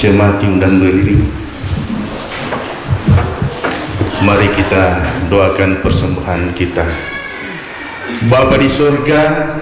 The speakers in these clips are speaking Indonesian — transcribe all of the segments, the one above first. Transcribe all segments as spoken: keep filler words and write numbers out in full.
Jemaat diundang berdiri. Mari kita doakan persembahan kita. Bapa di surga,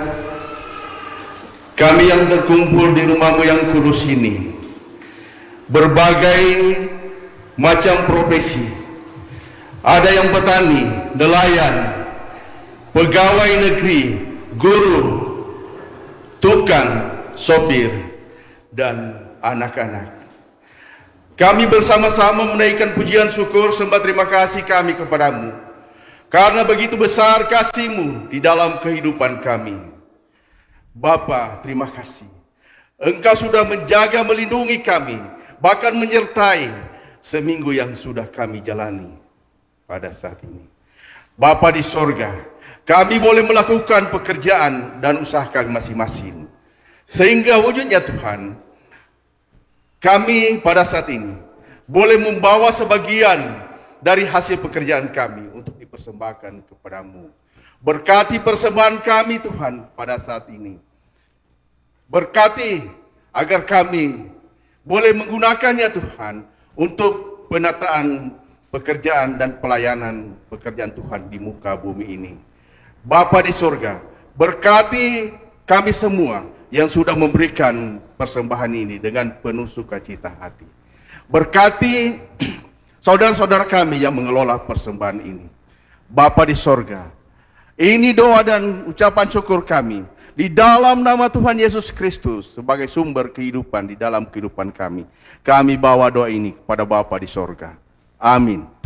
kami yang terkumpul di rumah-Mu yang kudus ini, berbagai macam profesi. Ada yang petani, nelayan, pegawai negeri, guru, tukang, sopir, dan anak-anak. Kami bersama-sama menaikkan pujian syukur sembah terima kasih kami kepadamu, karena begitu besar kasih-Mu di dalam kehidupan kami. Bapa, terima kasih. Engkau sudah menjaga, melindungi kami, bahkan menyertai seminggu yang sudah kami jalani pada saat ini. Bapa di sorga, kami boleh melakukan pekerjaan dan usaha kami masing-masing, sehingga wujudnya Tuhan, kami pada saat ini boleh membawa sebagian dari hasil pekerjaan kami untuk dipersembahkan kepadamu. Berkati persembahan kami Tuhan pada saat ini. Berkati agar kami boleh menggunakannya Tuhan untuk penataan pekerjaan dan pelayanan pekerjaan Tuhan di muka bumi ini. Bapa di surga, berkati kami semua yang sudah memberikan persembahan ini dengan penuh sukacita hati. Berkati saudara-saudara kami yang mengelola persembahan ini. Bapa di sorga, ini doa dan ucapan syukur kami di dalam nama Tuhan Yesus Kristus sebagai sumber kehidupan di dalam kehidupan kami. Kami bawa doa ini kepada Bapa di sorga. Amin.